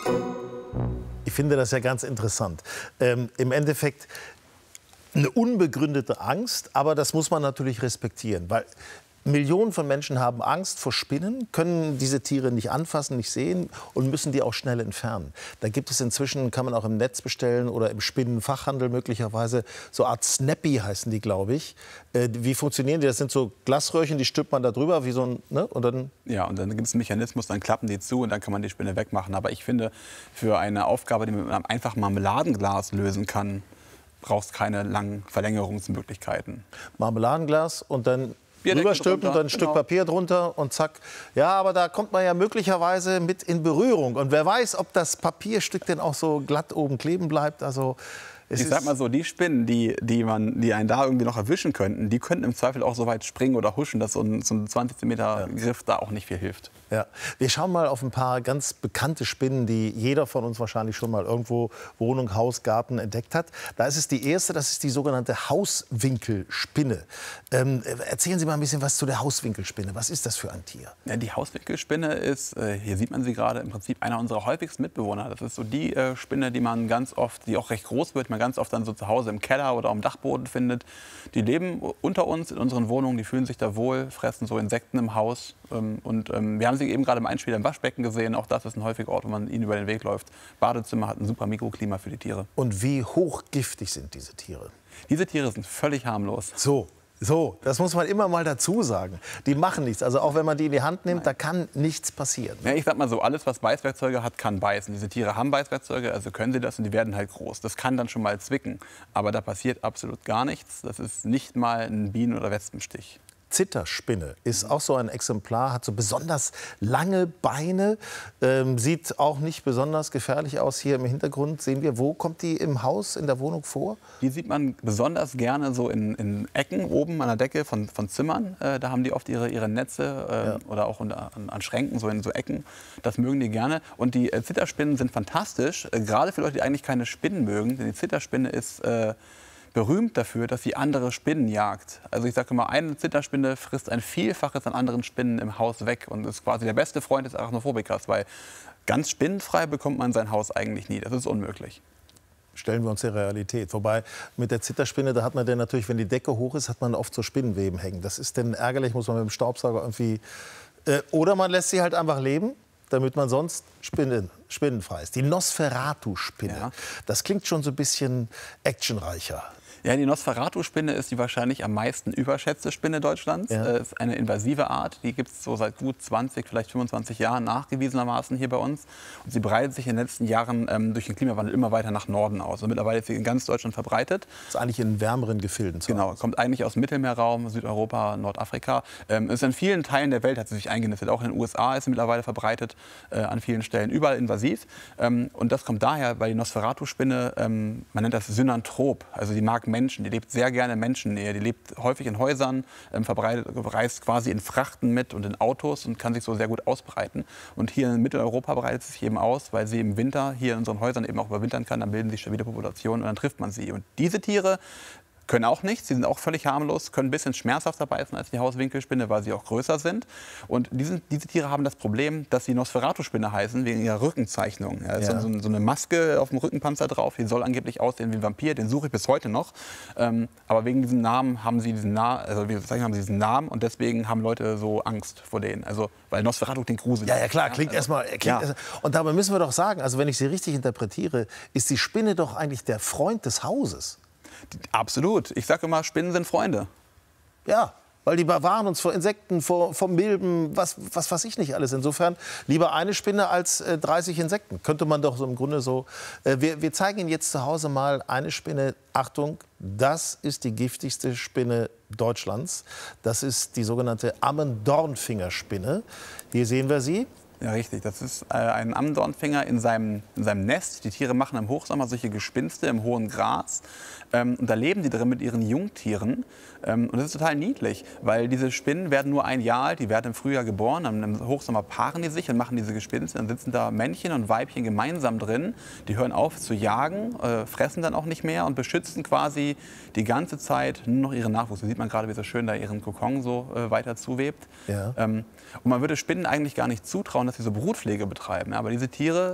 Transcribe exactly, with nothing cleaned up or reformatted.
Ich finde das ja ganz interessant. Ähm, im Endeffekt eine unbegründete Angst, aber das muss man natürlich respektieren, weil Millionen von Menschen haben Angst vor Spinnen, können diese Tiere nicht anfassen, nicht sehen und müssen die auch schnell entfernen. Da gibt es inzwischen, kann man auch im Netz bestellen oder im Spinnenfachhandel möglicherweise, so Art Snappy heißen die, glaube ich. Äh, wie funktionieren die? Das sind so Glasröhrchen, die stülpt man da drüber, wie so ein, ne? Und dann ja, und dann gibt es einen Mechanismus, dann klappen die zu und dann kann man die Spinne wegmachen. Aber ich finde, für eine Aufgabe, die man mit einem einfachen Marmeladenglas lösen kann, braucht es keine langen Verlängerungsmöglichkeiten. Marmeladenglas und dann Bierdeckel rüberstülpen, drunter, dann ein Stück genau. Papier drunter und zack. Ja, aber da kommt man ja möglicherweise mit in Berührung. Und wer weiß, ob das Papierstück denn auch so glatt oben kleben bleibt. Also es Ich sag mal so, die Spinnen, die, die, man, die einen da irgendwie noch erwischen könnten, die könnten im Zweifel auch so weit springen oder huschen, dass so ein, so ein zwanzig Zentimeter Griff da auch nicht viel hilft. Ja. Wir schauen mal auf ein paar ganz bekannte Spinnen, die jeder von uns wahrscheinlich schon mal irgendwo Wohnung, Haus, Garten entdeckt hat. Da ist es die erste, das ist die sogenannte Hauswinkelspinne. Ähm, erzählen Sie mal ein bisschen was zu der Hauswinkelspinne. Was ist das für ein Tier? Ja, die Hauswinkelspinne ist, äh, hier sieht man sie gerade, im Prinzip einer unserer häufigsten Mitbewohner. Das ist so die äh, Spinne, die man ganz oft, die auch recht groß wird, man ganz oft dann so zu Hause im Keller oder am Dachboden findet. Die leben unter uns in unseren Wohnungen, die fühlen sich da wohl, fressen so Insekten im Haus. Ähm, und ähm, wir haben sie eben gerade im Einspieler im Waschbecken gesehen. Auch das ist ein häufiger Ort, wo man ihnen über den Weg läuft. Badezimmer hat ein super Mikroklima für die Tiere. Und wie hochgiftig sind diese Tiere? Diese Tiere sind völlig harmlos. So. So, das muss man immer mal dazu sagen. Die machen nichts. Also auch wenn man die in die Hand nimmt, Nein. da kann nichts passieren. Ja, ich sag mal so, alles, was Beißwerkzeuge hat, kann beißen. Diese Tiere haben Beißwerkzeuge, also können sie das und die werden halt groß. Das kann dann schon mal zwicken. Aber da passiert absolut gar nichts. Das ist nicht mal ein Bienen- oder Wespenstich. Zitterspinne ist auch so ein Exemplar, hat so besonders lange Beine, ähm, sieht auch nicht besonders gefährlich aus. Hier im Hintergrund sehen wir, wo kommt die im Haus, in der Wohnung vor? Die sieht man besonders gerne so in, in Ecken oben an der Decke von, von Zimmern. Äh, da haben die oft ihre, ihre Netze äh, ja. oder auch unter, an, an Schränken, so in so Ecken. Das mögen die gerne. Und die äh, Zitterspinnen sind fantastisch, äh, gerade für Leute, die eigentlich keine Spinnen mögen. Denn die Zitterspinne ist äh, berühmt dafür, dass sie andere Spinnen jagt. Also ich sage mal, eine Zitterspinne frisst ein Vielfaches an anderen Spinnen im Haus weg und ist quasi der beste Freund des Arachnophobikers, weil ganz spinnenfrei bekommt man sein Haus eigentlich nie. Das ist unmöglich. Stellen wir uns die Realität. Wobei mit der Zitterspinne, da hat man dann natürlich, wenn die Decke hoch ist, hat man oft so Spinnenweben hängen. Das ist dann ärgerlich, muss man mit dem Staubsauger irgendwie... Äh, oder man lässt sie halt einfach leben, damit man sonst Spinnen, spinnenfrei ist. Die Nosferatu-Spinne, ja. Das klingt schon so ein bisschen actionreicher. Ja, die Nosferatu-Spinne ist die wahrscheinlich am meisten überschätzte Spinne Deutschlands. Es ja. ist eine invasive Art, die gibt es so seit gut zwanzig, vielleicht fünfundzwanzig Jahren nachgewiesenermaßen hier bei uns. Und sie breitet sich in den letzten Jahren ähm, durch den Klimawandel immer weiter nach Norden aus. Und mittlerweile ist sie in ganz Deutschland verbreitet. Das ist eigentlich in wärmeren Gefilden zu Genau, Hause. Kommt eigentlich aus dem Mittelmeerraum, Südeuropa, Nordafrika. Ähm, ist in vielen Teilen der Welt hat sie sich eingenistet. Auch in den U S A ist sie mittlerweile verbreitet, äh, an vielen Stellen, überall invasiv. Ähm, und das kommt daher, weil die Nosferatu-Spinne, ähm, man nennt das Synanthrop, also die mag Menschen, die lebt sehr gerne in Menschennähe, die lebt häufig in Häusern, ähm, verbreitet, reist quasi in Frachten mit und in Autos und kann sich so sehr gut ausbreiten. Und hier in Mitteleuropa breitet sie sich eben aus, weil sie im Winter hier in unseren Häusern eben auch überwintern kann, dann bilden sich stabile Populationen und dann trifft man sie. Und diese Tiere können auch nichts, sie sind auch völlig harmlos, können ein bisschen schmerzhafter beißen als die Hauswinkelspinne, weil sie auch größer sind. Und diese, diese Tiere haben das Problem, dass sie Nosferatu-Spinne heißen, wegen ihrer Rückenzeichnung. Ja, es ja. ist so, so eine Maske auf dem Rückenpanzer drauf, die soll angeblich aussehen wie ein Vampir, den suche ich bis heute noch. Ähm, aber wegen diesem Namen haben sie diesen, Na also, wie sagen, haben sie diesen Namen und deswegen haben Leute so Angst vor denen. Also, weil Nosferatu klingt gruselig. Ja, ja klar, klingt ja, also, erstmal. Ja. Erst, und dabei müssen wir doch sagen, also wenn ich Sie richtig interpretiere, ist die Spinne doch eigentlich der Freund des Hauses. Absolut. Ich sage immer, Spinnen sind Freunde. Ja, weil die bewahren uns vor Insekten, vor, vor Milben, was, was weiß ich nicht alles. Insofern lieber eine Spinne als äh, dreißig Insekten. Könnte man doch so im Grunde so... Äh, wir, wir zeigen Ihnen jetzt zu Hause mal eine Spinne. Achtung, das ist die giftigste Spinne Deutschlands. Das ist die sogenannte Ammendornfingerspinne. Hier sehen wir sie. Ja, richtig. Das ist äh, ein Ammendornfinger in seinem, in seinem Nest. Die Tiere machen im Hochsommer solche Gespinste im hohen Gras. Ähm, und da leben die drin mit ihren Jungtieren. Ähm, und das ist total niedlich, weil diese Spinnen werden nur ein Jahr alt. Die werden im Frühjahr geboren. Dann im Hochsommer paaren die sich und machen diese Gespinste. Dann sitzen da Männchen und Weibchen gemeinsam drin. Die hören auf zu jagen, äh, fressen dann auch nicht mehr und beschützen quasi die ganze Zeit nur noch ihren Nachwuchs. Da sieht man gerade, wie so schön da ihren Kokon so äh, weiter zuwebt. Ja. Ähm, und man würde Spinnen eigentlich gar nicht zutrauen, dass sie so Brutpflege betreiben. Aber diese Tiere